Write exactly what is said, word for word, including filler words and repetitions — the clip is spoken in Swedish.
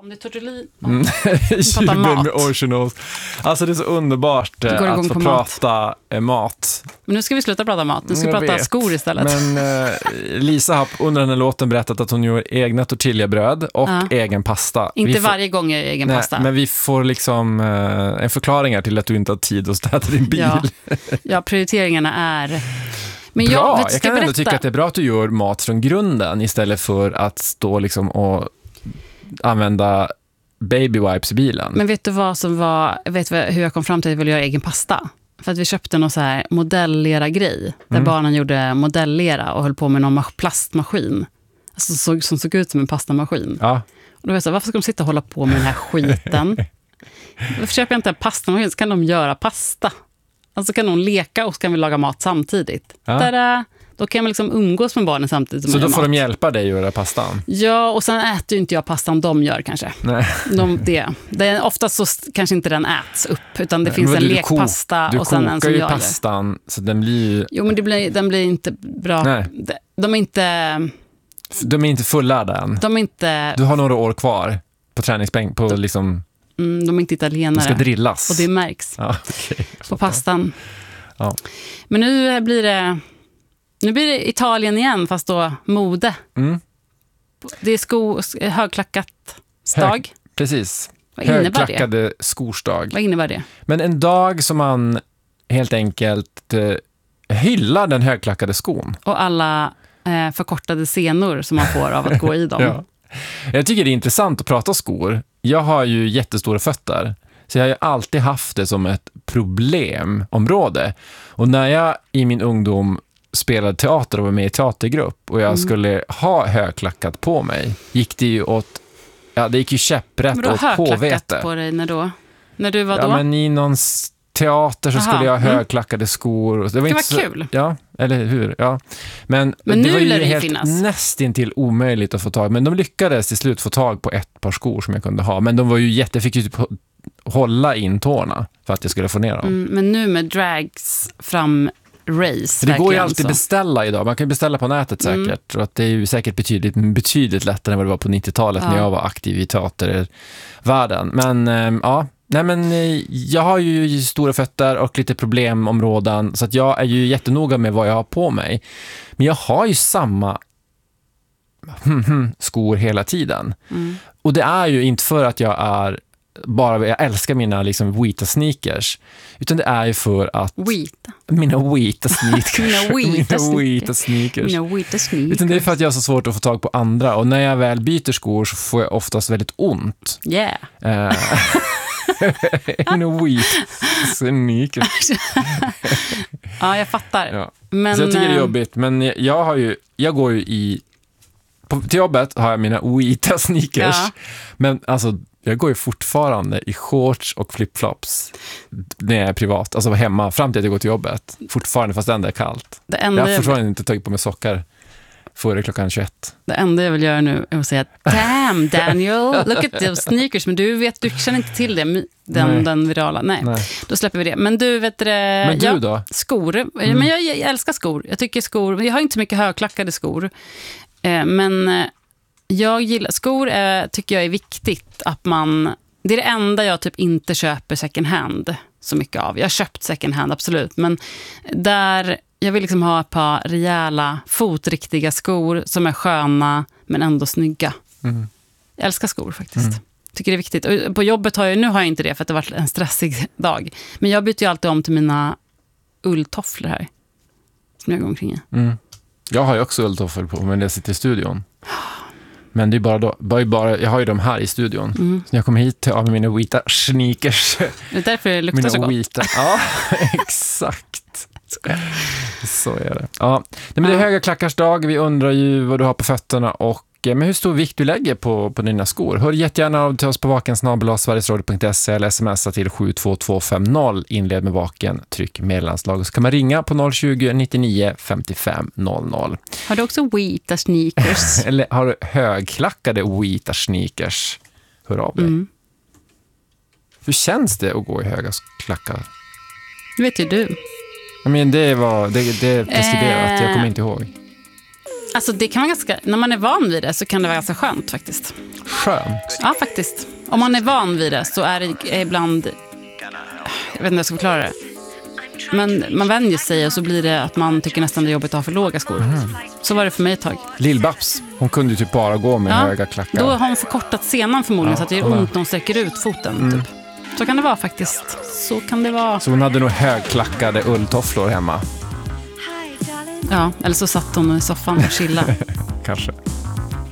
Om det är tortellini. Mm. Jubel med originals. Alltså det är så underbart eh, att få prata mat. mat. Men nu ska vi sluta prata mat. Nu ska vi prata vet. skor istället. Men eh, Lisa har under den här låten berättat att hon gör egna tortillabröd och ja. egen pasta. Inte får, varje gång är egen nej, pasta. Men vi får liksom eh, en förklaring här till att du inte har tid att städa din bil. Ja, ja prioriteringarna är... Men bra, jag, jag kan ändå berätta. tycka att det är bra att du gör mat från grunden istället för att stå liksom och använda baby wipes i bilen. Men vet du vad som var, vet du hur jag kom fram till att jag ville göra egen pasta? För att vi köpte någon så här modellera grej där mm. barnen gjorde modellera och höll på med någon plastmaskin. Alltså såg, som såg ut som en pastamaskin. Ja. Och då var jag så här, varför ska de sitta och hålla på med den här skiten? Varför köper jag inte en pastamaskin så kan de göra pasta. Alltså kan de leka och så kan vi laga mat samtidigt. Ja. Tada! Då kan man liksom umgås med barnen samtidigt. Så då får mat. De hjälpa dig att göra pastan? Ja, och sen äter ju inte jag pastan de gör kanske. Nej. De, det. det är oftast så kanske inte den äts upp, utan det Nej, finns en lekpasta och sen en som Du gör kokar ju pastan, så den blir... Jo, men det blir, den blir inte bra. Nej. De, de är inte... De är inte fullärda än. De är inte... Du har några år kvar på träningsbänk, på de, liksom... Mm, de är inte italienare. De ska drillas. Och det märks ja, okay. på pastan. Ja. Men nu blir det... Nu blir det Italien igen, fast då mode. Mm. Det är sko, högklackat stag. Hög, precis. Vad innebär Högklackade det? skorsdag. Vad innebär det? Men en dag som man helt enkelt eh, hyllar den högklackade skon. Och alla eh, förkortade senor som man får av att gå i dem. Ja. Jag tycker det är intressant att prata skor. Jag har ju jättestora fötter. Så jag har ju alltid haft det som ett problemområde. Och när jag i min ungdom spelade teater och var med i teatergrupp och jag mm. skulle ha högklackat på mig, gick det ju åt, ja det gick ju käpprätt åt påvete. Men du har högklackat på dig när då? När du var ja, då? Ja, men i någon teater så Aha. skulle jag ha högklackade skor. Det var, det inte var så, kul. Ja, eller hur? Ja. Men, men det nu var ju det helt finnas. nästintill omöjligt att få tag. Men de lyckades till slut få tag på ett par skor som jag kunde ha. Men de var ju jätte, fick ju typ hålla in tårna för att jag skulle få ner dem. Mm, men nu med drags fram race. Det går ju alltid så. Beställa idag. Man kan beställa på nätet säkert. Mm. Och att det är ju säkert betydligt, betydligt lättare än vad det var på nittiotalet ja. när jag var aktiv i teatervärlden. Men ähm, ja, nej men jag har ju stora fötter och lite problemområden så att jag är ju jättenoga med vad jag har på mig. Men jag har ju samma skor hela tiden. Mm. Och det är ju inte för att jag är bara jag älskar mina liksom vita sneakers, utan det är ju för att Wheat. mina vita sneakers mina vita mina vita sneakers mina vita sneakers utan det är för att jag har så svårt att få tag på andra, och när jag väl byter skor så får jag oftast väldigt ont. Yeah. Mina vita sneakers. Ja, jag fattar. Ja. Men, så jag tycker det är jobbigt, men jag har ju jag går ju i på, till jobbet har jag mina vita sneakers ja. men alltså jag går ju fortfarande i shorts och flipflops när jag är privat. Alltså hemma, fram till att jag går till jobbet. Fortfarande, fast ändå är kallt. Det enda jag har fortfarande jag... inte tagit på mig sockar före klockan tjugoett. Det enda jag vill göra nu är att säga damn Daniel, look at those sneakers. Men du vet, du känner inte till det, den, den virala. Nej. Nej, då släpper vi det. Men du vet det... Men du ja, då? Skor. Mm. Men jag, jag älskar skor. Jag tycker skor, jag har inte så mycket högklackade skor. Eh, men... Jag gillar skor, eh, tycker jag är viktigt att man, det är det enda jag typ inte köper second hand så mycket av. Jag har köpt second hand, absolut, men där jag vill liksom ha ett par rejäla fotriktiga skor som är sköna men ändå snygga. Mm. Jag älskar skor faktiskt. Mm. Tycker det är viktigt. Och på jobbet har jag, nu har jag inte det för att det har varit en stressig dag. Men jag byter ju alltid om till mina ulltofflor här som jag går omkring i. Mm. Jag har ju också ulltofflor på, men jag sitter i studion. Men det är bara då, bara, bara, jag har ju dem här i studion. Mm. Så jag kommer hit av mina vita sneakers. Det är därför det luktar mina så gott. Vita. Ja, exakt. Så är det. Ja. Nej, men det är höga klackars dag. Vi undrar ju vad du har på fötterna och men hur stor vikt du lägger på, på dina skor. Hör jättegärna av till oss på vaken snabel-a sverigesradio punkt se eller smsa till sju två två fem noll. Inled med vaken, tryck meddelandslag. Så kan man ringa på noll tjugo nittionio femtiofem noll noll. Har du också vita sneakers? Eller har du högklackade vita sneakers? Hör av dig. Mm. Hur känns det att gå i höga klackar? Det vet ju du. Jag men det var det, det är preskriberat, eh... jag kommer inte ihåg. Alltså det kan vara ganska, när man är van vid det så kan det vara ganska skönt faktiskt. Skönt? Ja, faktiskt. Om man är van vid det så är det ibland, jag vet inte hur jag ska förklara det. Men man vänjer sig och så blir det att man tycker nästan det är jobbigt att ha för låga skor. Mm. Så var det för mig ett tag. Lill-Babs, hon kunde ju typ bara gå med ja, höga klackar. Då har hon förkortat senan förmodligen ja, så att det gör ont när hon sträcker ut foten. Mm. Typ. Så kan det vara faktiskt. Så kan det vara. Så hon hade nog högklackade ulltofflor hemma. Ja, eller så satt hon i soffan och chillade. Kanske.